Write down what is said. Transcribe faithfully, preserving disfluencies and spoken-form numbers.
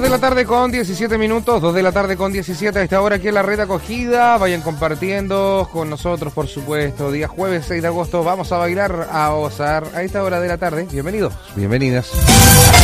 de la tarde con diecisiete minutos, dos de la tarde con diecisiete a esta hora aquí en la red acogida. Vayan compartiendo con nosotros, por supuesto. Día jueves seis de agosto, vamos a bailar, a gozar a esta hora de la tarde. Bienvenidos, bienvenidas.